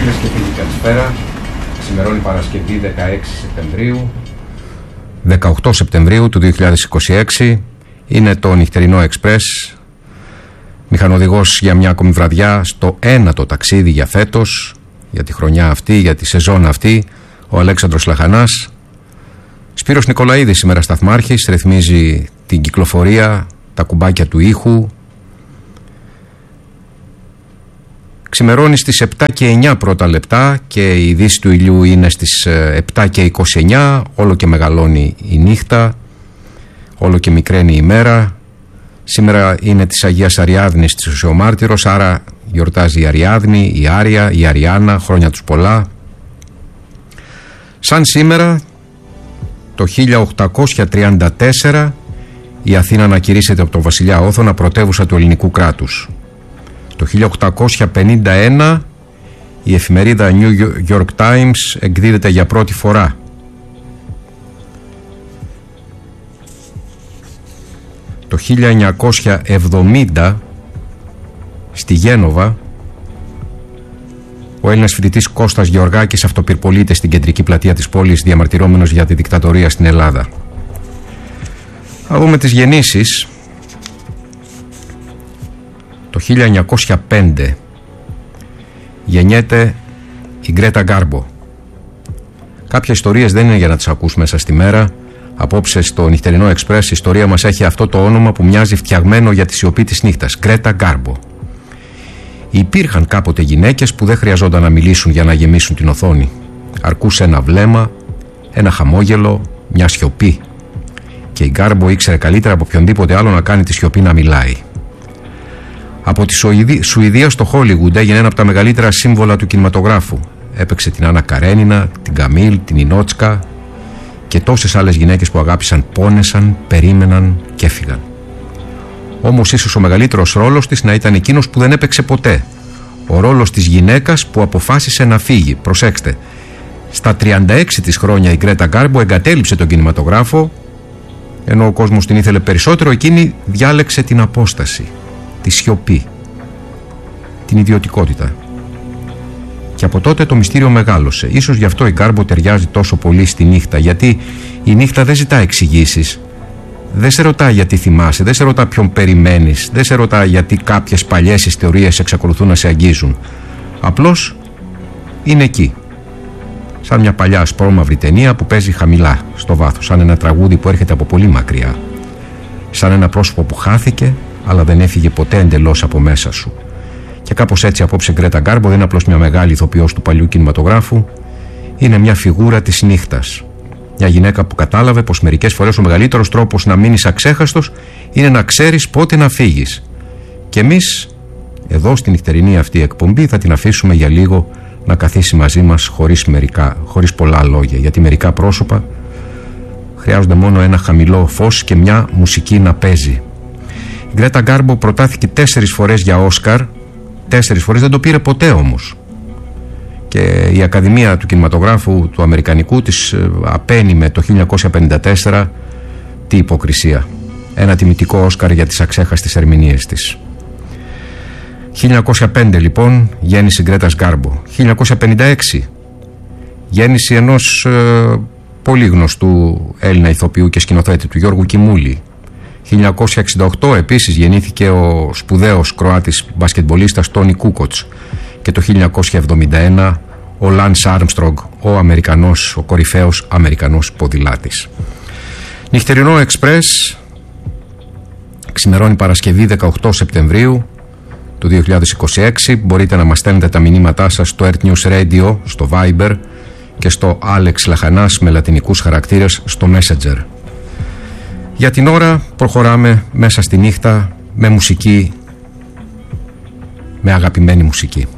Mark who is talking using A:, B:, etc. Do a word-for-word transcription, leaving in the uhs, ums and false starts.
A: Φίλες και φίλοι, καλησπέρα. Σημερώνει Παρασκευή δεκαέξι Σεπτεμβρίου. δεκαοκτώ Σεπτεμβρίου του δύο χιλιάδες είκοσι έξι. Είναι το νυχτερινό Εξπρές. Μηχανοδηγός για μια ακόμη βραδιά στο ένατο ταξίδι για φέτος, για τη χρονιά αυτή, για τη σεζόν αυτή, ο Αλέξανδρος Λαχανάς. Σπύρος Νικολαίδης σήμερα σταθμάρχης, ρυθμίζει την κυκλοφορία, τα κουμπάκια του ήχου. Ξημερώνει στις επτά και εννιά πρώτα λεπτά και η δύση του ηλιού είναι στις επτά και είκοσι εννιά. Όλο και μεγαλώνει η νύχτα, όλο και μικραίνει η ημέρα. Σήμερα είναι της Αγίας Αριάδνης της ο Μάρτυρος, άρα γιορτάζει η Αριάδνη, η Άρια, η Αριάννα, χρόνια τους πολλά. Σαν σήμερα, το χίλια οκτακόσια τριάντα τέσσερα, η Αθήνα ανακηρύσσεται από τον βασιλιά Όθωνα πρωτεύουσα του ελληνικού κράτους. Το χίλια οκτακόσια πενήντα ένα η εφημερίδα New York Times εκδίδεται για πρώτη φορά. Το χίλια εννιακόσια εβδομήντα στη Γένοβα ο Έλληνας φοιτητής Κώστας Γεωργάκης αυτοπυρπολείται στην κεντρική πλατεία της πόλης διαμαρτυρόμενος για τη δικτατορία στην Ελλάδα. Θα δούμε τις γεννήσεις. Το χίλια εννιακόσια πέντε γεννιέται η Γκρέτα Γκάρμπο. Κάποιες ιστορίες δεν είναι για να τις ακούς μέσα στη μέρα. Απόψε στο νυχτερινό Εξπρές η ιστορία μας έχει αυτό το όνομα που μοιάζει φτιαγμένο για τη σιωπή της νύχτας. Γκρέτα Γκάρμπο. Υπήρχαν κάποτε γυναίκες που δεν χρειαζόταν να μιλήσουν για να γεμίσουν την οθόνη. Αρκούσε ένα βλέμμα, ένα χαμόγελο, μια σιωπή. Και η Γκάρμπο ήξερε καλύτερα από οποιονδήποτε άλλο να κάνει τη σιωπή να μιλάει. Από τη Σουηδία στο Χόλιγουντ έγινε ένα από τα μεγαλύτερα σύμβολα του κινηματογράφου. Έπαιξε την Άννα Καρένινα, την Καμίλ, την Ινότσκα και τόσες άλλες γυναίκες που αγάπησαν, πόνεσαν, περίμεναν και έφυγαν. Όμως ίσως ο μεγαλύτερος ρόλος της να ήταν εκείνος που δεν έπαιξε ποτέ. Ο ρόλος της γυναίκας που αποφάσισε να φύγει. Προσέξτε, στα τριάντα έξι της χρόνια η Γκρέτα Γκάρμπο εγκατέλειψε τον κινηματογράφο, ενώ ο κόσμος την ήθελε περισσότερο, εκείνη διάλεξε την απόσταση, τη σιωπή, την ιδιωτικότητα. Και από τότε το μυστήριο μεγάλωσε. Ίσως γι' αυτό η Γκάρμπο ταιριάζει τόσο πολύ στη νύχτα, γιατί η νύχτα δεν ζητά εξηγήσεις. Δεν σε ρωτά γιατί θυμάσαι, δεν σε ρωτά ποιον περιμένεις, δεν σε ρωτά γιατί κάποιες παλιές ιστορίες εξακολουθούν να σε αγγίζουν. Απλώς είναι εκεί. Σαν μια παλιά ασπρόμαυρη ταινία που παίζει χαμηλά στο βάθος, σαν ένα τραγούδι που έρχεται από πολύ μακριά. Σαν ένα πρόσωπο που χάθηκε, αλλά δεν έφυγε ποτέ εντελώς από μέσα σου. Και κάπως έτσι απόψε Γκρέτα Γκάρμπο δεν είναι απλώς μια μεγάλη ηθοποιός του παλιού κινηματογράφου, είναι μια φιγούρα της νύχτας. Μια γυναίκα που κατάλαβε πως μερικές φορές ο μεγαλύτερος τρόπος να μείνεις αξέχαστος είναι να ξέρεις πότε να φύγεις. Και εμείς, εδώ στην νυχτερινή αυτή εκπομπή, θα την αφήσουμε για λίγο να καθίσει μαζί μας χωρίς, μερικά, χωρίς πολλά λόγια. Γιατί μερικά πρόσωπα χρειάζονται μόνο ένα χαμηλό φως και μια μουσική να παίζει. Η Γκρέτα Γκάρμπο προτάθηκε τέσσερις φορές για Όσκαρ, τέσσερις φορές δεν το πήρε ποτέ όμως. Και η Ακαδημία του Κινηματογράφου του Αμερικανικού της απένιμε το χίλια εννιακόσια πενήντα τέσσερα. Τι υποκρισία. Ένα τιμητικό Όσκαρ για τις αξέχαστες ερμηνείες της. χίλια εννιακόσια πέντε λοιπόν γέννηση Γκρέτας Γκάρμπο. χίλια εννιακόσια πενήντα έξι γέννηση ενός ε, πολύ γνωστού Έλληνα ηθοποιού και σκηνοθέτη, του Γιώργου Κιμούλη. χίλια εννιακόσια εξήντα οκτώ επίσης γεννήθηκε ο σπουδαίος Κροάτης μπασκετμπολίστας Τόνι Κούκοτς. Και το χίλια εννιακόσια εβδομήντα ένα ο Λάνς Άρμστρονγκ, ο Αμερικανός, ο κορυφαίος Αμερικανός ποδηλάτης. Νυχτερινό Εξπρές ξημερώνει Παρασκευή δεκαοκτώ Σεπτεμβρίου του δύο χιλιάδες είκοσι έξι. Μπορείτε να μας στέλνετε τα μηνύματά σας στο Earth News Radio, στο Viber και στο Alex Λαχανάς με λατινικούς χαρακτήρες στο Messenger. Για την ώρα προχωράμε μέσα στη νύχτα με μουσική, με αγαπημένη μουσική.